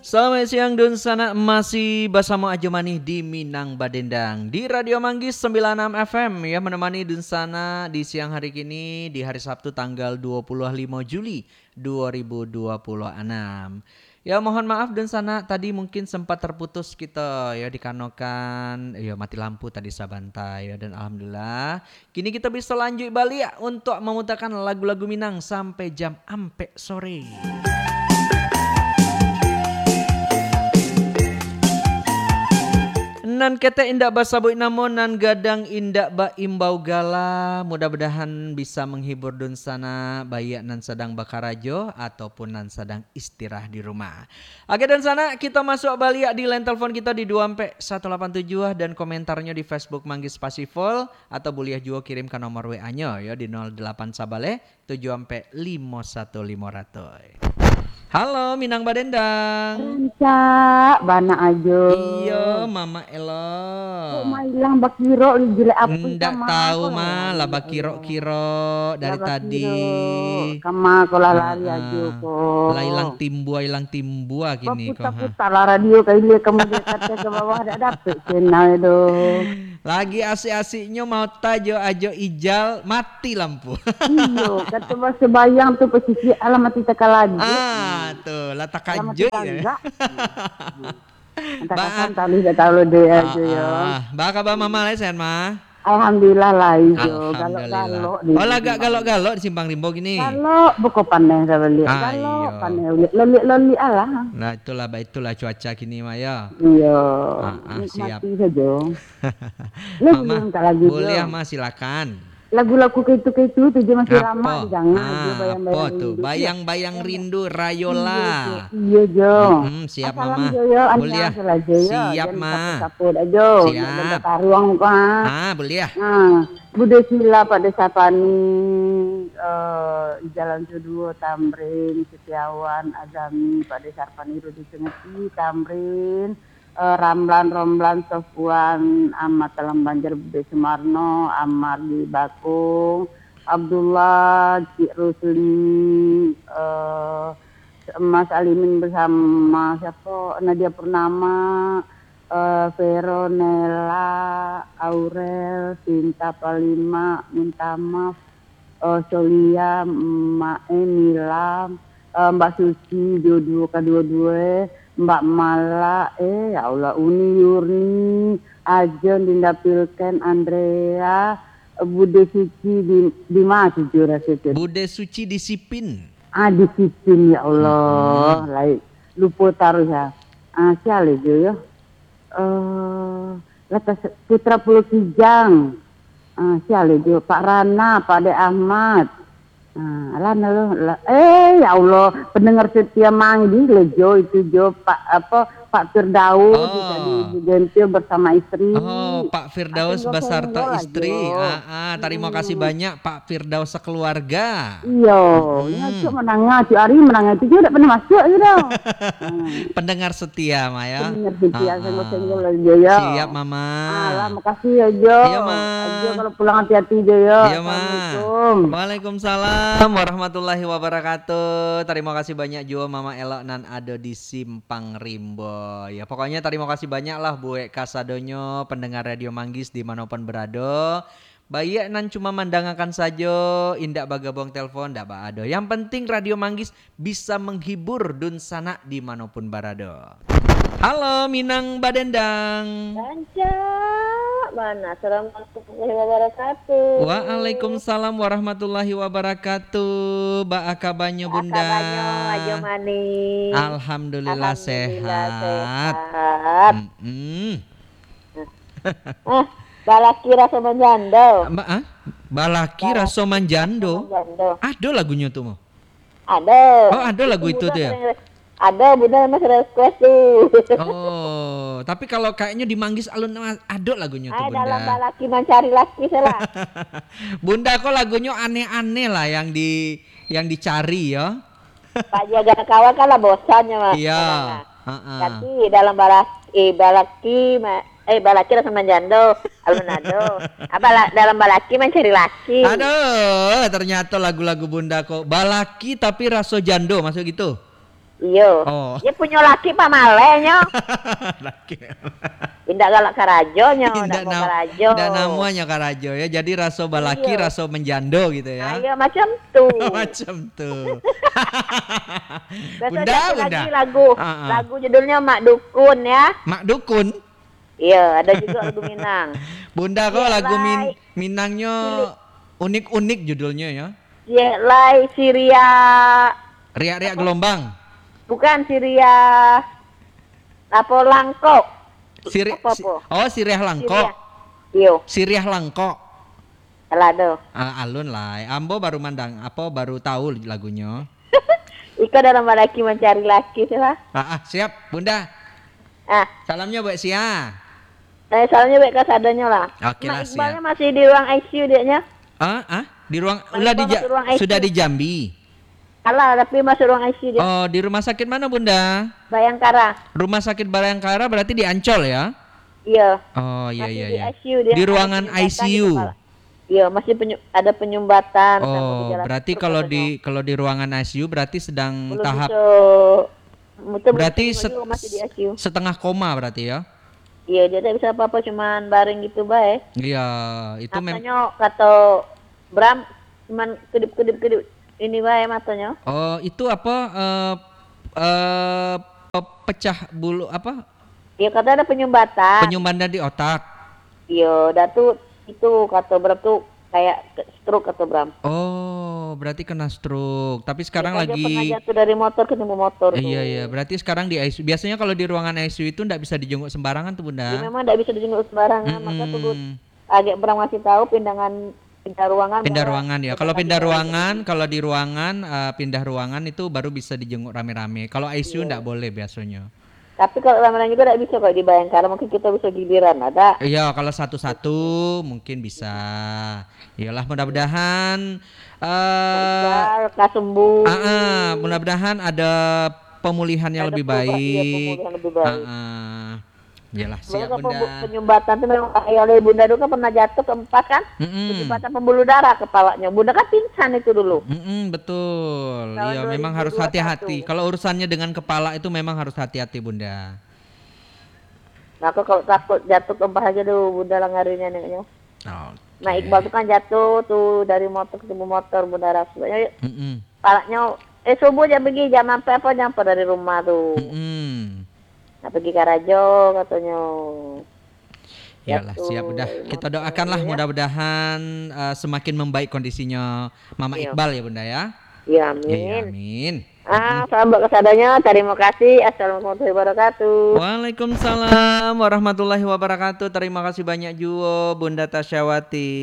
Selamat siang Dun Sana, masih bersama Ajo Manih di Minang Badendang di Radio Manggis 96 FM ya, menemani Dun Sana di siang hari kini di hari Sabtu tanggal 25 Juli 2026. Ya mohon maaf Dun Sana, tadi mungkin sempat terputus kita ya dikarenakan ya mati lampu tadi sabantai ya, dan alhamdulillah kini kita bisa lanjut balik ya untuk memutarkan lagu-lagu Minang sampai jam ampe sore. Nan kete indak basabui namun nan gadang indak ba imbau gala, mudah-mudahan bisa menghibur Dun Sana baik nan sedang bakarajo ataupun nan sedang istirahat di rumah. Oke Dun Sana, kita masuk balik di line telepon kita di 2 187 dan komentarnya di Facebook Manggis Pasifol atau boleh juga kirim ke nomor WA-nya ya di 08 Sabale 7 51 500. Halo Minang Badendang. Ranca, bana aja. Iya, Mama Elo. Kok mailang bakiro jile apa ndak tahu mah lah bakiro-kiro dari tadi. Kama kola lari aja kok. Lah hilang timbua gini kok. Putar lah radio kayak kamu kata ke bawah ada dapet channel itu. Lagi asik-asiknya mau tajo ajo ijal mati lampu. Iyo, kata bahasa bayang tuh posisi alamat kita lagi. Tuh letak aja ya. Entah tali dah tahu deh aja ya. Baka ba mama lesen mah. Alhamdulillah lah ijo. Galok-galok. Oh lagak galok-galok di Simpang Rimbo gini. Galok buku paneh saya beli. Galok paneh loli alah. Nah itulah cuaca kini mah ya. Iya. Siap. Mati saja. Mama boleh mah silakan. Lagu-lagu itu tuh masih lama jangan apa tuh bayang-bayang rindu Rayola. Iya Jo. Siap Mama. Boleh siap Ma. Siap. Taruang boleh ya. Bude sila pada sapani Jalan Suduo Tamrin Setiawan Azami pada Sarpani Rudi Cengeti Tamrin Romlan Sofwan Ahmad Talam Banjar Bude Sumarno Amar di Bakung Abdullah Cik Rusli Mas Alimin bersama siapa Nadia Purnama Vero Nela Aurel Sinta Palima minta maaf Solia Mae Mila Mbak Suci dua Mbak Mala, ya Allah, Uni Yurni, Ajon, Dinda Pilken, Andrea, Bude Suci di mana tujuh rasanya? Bude Suci di Sipin. Di Sipin ya Allah, lain lupa taruh ya. Siapa itu ya? Letas Putra Pulau Kijang, siapa itu? Pak Rana, Pak De Ahmad. Ya Allah, pendengar setia Manggis Lejo itu Jo Pak Firdaus bisa diganti bersama istri. Pak Firdaus beserta istri. Terima kasih banyak Pak Firdaus sekeluarga. Iya, itu menangah, Ari menangah itu juga pernah masuk gitu. Pendengar setia Maya. Pendengar setia senggol aja ya. Siap Mama. Makasih ya Jo. Iya Ma. Jo kalau pulang hati-hati Jo ya. Iya Ma. Waalaikumsalam warahmatullahi wabarakatuh. Terima kasih banyak juga Mama Elok nan ada di Simpang Rimbo. Ya pokoknya terima kasih banyak lah Bu Kasadonyo pendengar Radio Manggis dimanapun berada. Baik nan cuma mandangakan saja indak bagabong telepon ndak ada. Yang penting Radio Manggis bisa menghibur Dun Sana dimanapun berada. Halo Minang Badendang. Ranca mana? Assalamualaikum warahmatullahi wabarakatuh. Waalaikumsalam warahmatullahi wabarakatuh. Ba akabanyo Bunda. Akabanyo Ajo Manis. Alhamdulillah sehat. Balaki rasa manjando. Balaki rasa manjando. Ada lagunya tuh mau? Ada. Oh ada lagu itu tuh ya? Ada Bunda mas request tuh. Tapi kalau kayaknya di Manggis alun ada lagunya tuh Bunda. Dalam balaki mencari laki salah. Bunda kok lagunya aneh-aneh lah yang dicari ya. Pak jaga kawan kan lah bosannya Mas. Iya. Tapi dalam balaki rasa manjando alunado. Dalam balaki mencari laki. Aduh, ternyata lagu-lagu Bunda kok balaki tapi rasa jando masuk gitu. Iya. Oh. Dia punya laki Pak Malenya. Laki. Indak galak karajo nyo, Indah ndak mau karajo. namanya Karajo ya. Jadi raso balaki, Iya. raso menjando gitu ya. Ayo macam tuh. Macam tuh. Besok Bunda, jadi Bunda. lagi lagu. Ah. Lagu judulnya Mak Dukun ya. Mak Dukun. Iya, ada juga lagu Minang. Bunda kok Iya, lagu Lai. Minangnya unik-unik judulnya ya. Lai Syria. Riak-riak gelombang. Bukan Syria. Apa Langkok? Apa? Oh, Siriah Langko. Iya. Siriah Langko. Alah do. Alun lah. Ambo baru mandang, baru tahu lagunya. Iko dalam laki mencari laki sih lah. Siap, Bunda. Salamnya buat Sia. Soalnya baik kasadanya lah. Oke Mak lah, Iqbalnya masih di ruang ICU dia nya. Di ruang Masuk ruang ICU. sudah di Jambi. Alah, tapi masuk ruang ICU dia. Oh, di rumah sakit mana, Bunda? Bayangkara. Rumah sakit Bayangkara berarti di Ancol ya? Iya. Oh, iya Masih iya di iya. ICU dia. Di Ada ruangan penyumbatan di ICU. kepala. Iya, masih ada penyumbatan. sama Oh, gejala berarti kalau di ruangan ICU berarti sedang belum tahap berarti masih di ICU. setengah koma berarti ya? Iya, dia tak bisa apa-apa, cuman baring gitu baik. Iya, itu Matanya kata Bram cuman kedip ini baik matanya. Oh, itu apa pecah bulu apa? Iya, kata ada penyumbatan. Penyumbatan di otak. Iya, datu itu kata Bram tuh kayak stroke kata Bram. Oh, berarti kena stroke. Tapi sekarang Dia pernah lagi jatuh dari motor ketemu motor tuh. Iya, berarti sekarang di ICU. Biasanya kalau di ruangan ICU itu enggak bisa dijenguk sembarangan tuh, Bunda. Dia memang tidak bisa dijenguk sembarangan, maka tuh agak Bram ngasih tahu pindah ruangan. Pindah ruangan ya. Kalau kalau di ruangan pindah ruangan itu baru bisa dijenguk rame-rame. Kalau ICU enggak boleh biasanya. Tapi kalau rame-rame juga tidak bisa kok di Bayangkara, mungkin kita bisa giliran ada. Iya, kalau satu-satu mungkin bisa. Iyalah mudah-mudahan sembuh. mudah-mudahan ada pemulihannya lebih baik. Pemulihan lebih baik. Iyalah, siap Bunda. Bunda. Penyumbatan itu memang kayak oleh Bunda dulu kan pernah jatuh keempat kan? Penyumbatan pembuluh darah kepalanya. Bunda kan pingsan itu dulu. Betul. Tahun Iya, memang harus 2021. hati-hati. Kalau urusannya dengan kepala itu memang harus hati-hati, Bunda. Nah, aku kalau takut jatuh keempat aja dulu Bunda lah ngarinya nih. Oh. Nah, Iqbal tuh kan jatuh tuh dari motor ketemu motor Bunda rasanya. Kepalanya subuh jam pergi jam apa dari rumah tuh. Nah, pergi Karajo katanya. Iyalah, siap udah. Kita doakanlah mudah-mudahan semakin membaik kondisinya Mama Iqbal ya Bunda ya. Ya, amin. Ya, amin. Sahabat kesadanya, terima kasih. Assalamualaikum warahmatullahi wabarakatuh. Waalaikumsalam warahmatullahi wabarakatuh. Terima kasih banyak juga Bunda Tasyawati.